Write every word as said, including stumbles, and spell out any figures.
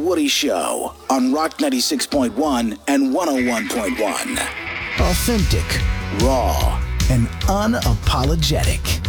Woody Show on Rock ninety-six point one and one oh one point one. Authentic, raw, and unapologetic.